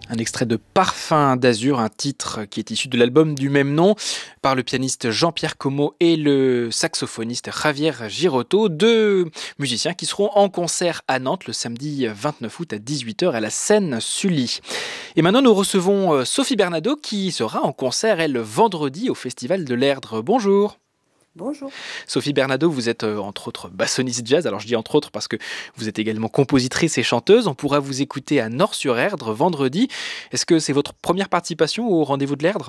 Un extrait de Parfum d'Azur, un titre qui est issu de l'album du même nom, par le pianiste Jean-Pierre Como et le saxophoniste Javier Girotto, deux musiciens qui seront en concert à Nantes le samedi 29 août à 18h à la scène Sully. Et maintenant nous recevons Sophie Bernado qui sera en concert, elle, vendredi au Festival de l'Erdre. Bonjour. Bonjour. Sophie Bernado, vous êtes entre autres bassoniste jazz. Alors je dis entre autres parce que vous êtes également compositrice et chanteuse. On pourra vous écouter à Nord-sur-Erdre vendredi. Est-ce que c'est votre première participation au rendez-vous de l'Erdre ?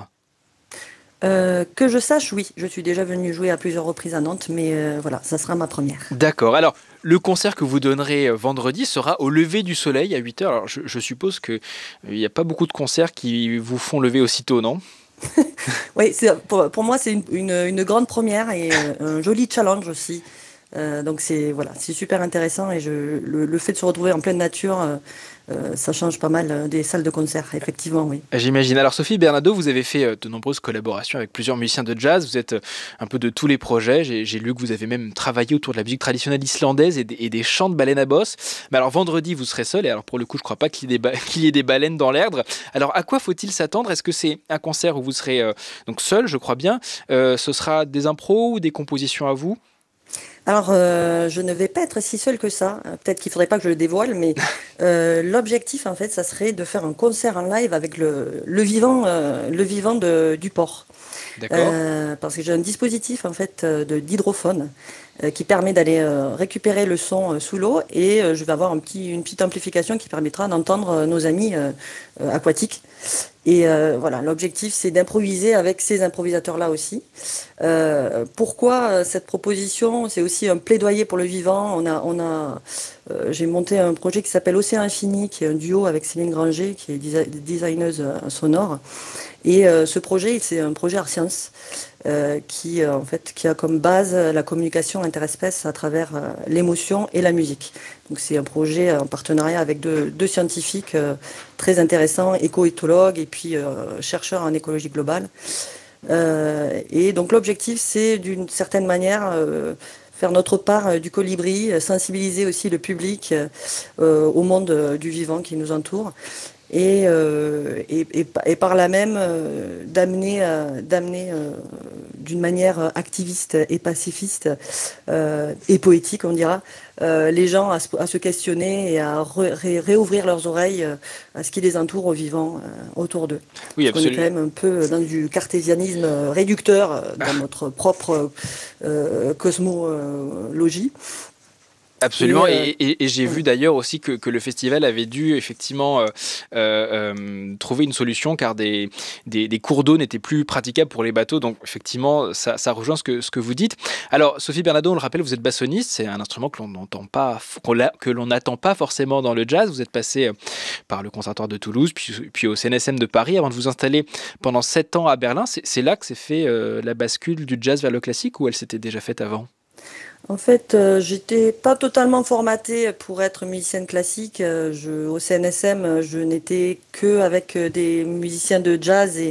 Que je sache, oui. Je suis déjà venue jouer à plusieurs reprises à Nantes, mais voilà, ça sera ma première. D'accord. Alors, le concert que vous donnerez vendredi sera au lever du soleil à 8h. Alors, je suppose qu'il n'y a pas beaucoup de concerts qui vous font lever aussitôt, non ? Oui, pour moi, c'est une grande première et un joli challenge aussi. Donc c'est voilà, c'est super intéressant et le fait de se retrouver en pleine nature, ça change pas mal des salles de concert, effectivement, oui. J'imagine. Alors Sophie Bernado, vous avez fait de nombreuses collaborations avec plusieurs musiciens de jazz. Vous êtes un peu de tous les projets. J'ai lu que vous avez même travaillé autour de la musique traditionnelle islandaise et des chants de baleines à bosse. Mais alors vendredi, vous serez seul. Et alors pour le coup, je ne crois pas qu'il y ait qu'il y ait des baleines dans l'Erdre. Alors à quoi faut-il s'attendre ? Est-ce que c'est un concert où vous serez donc seul, je crois bien. Ce sera des impros ou des compositions à vous ? Alors, je ne vais pas être si seule que ça. Peut-être qu'il faudrait pas que je le dévoile, mais l'objectif, en fait, ça serait de faire un concert en live avec le vivant du port. D'accord. Parce que j'ai un dispositif, en fait, d'hydrophone qui permet d'aller récupérer le son sous l'eau et je vais avoir une petite amplification qui permettra d'entendre nos amis aquatiques. Et voilà, l'objectif, c'est d'improviser avec ces improvisateurs-là aussi. Pourquoi cette proposition? C'est aussi un plaidoyer pour le vivant. J'ai monté un projet qui s'appelle Océan Infini, qui est un duo avec Céline Granger, qui est designeuse sonore. Et ce projet, c'est un projet Art Science en fait, qui a comme base la communication interespèces à travers l'émotion et la musique. Donc c'est un projet en partenariat avec deux scientifiques très intéressants, éco-éthologues et puis chercheurs en écologie globale. Et donc l'objectif, c'est d'une certaine manière faire notre part du colibri, sensibiliser aussi le public au monde du vivant qui nous entoure et par là même d'amener d'une manière activiste et pacifiste et poétique, on dira, les gens à se questionner et à réouvrir leurs oreilles à ce qui les entoure, aux vivants autour d'eux. Oui, Parce qu'on est quand absolument. même un peu dans du cartésianisme réducteur dans notre propre cosmologie. Et Absolument, et j'ai ouais. vu d'ailleurs aussi que le festival avait dû effectivement trouver une solution car des cours d'eau n'étaient plus praticables pour les bateaux, donc effectivement ça rejoint ce que vous dites. Alors Sophie Bernado, on le rappelle, vous êtes bassoniste, c'est un instrument que l'on n'entend pas, que l'on n'attend pas forcément dans le jazz. Vous êtes passé par le Conservatoire de Toulouse, puis au CNSM de Paris avant de vous installer pendant 7 ans à Berlin. C'est là que s'est fait la bascule du jazz vers le classique ou elle s'était déjà faite avant ? En fait, j'étais pas totalement formatée pour être musicienne classique. Au CNSM, je n'étais que avec des musiciens de jazz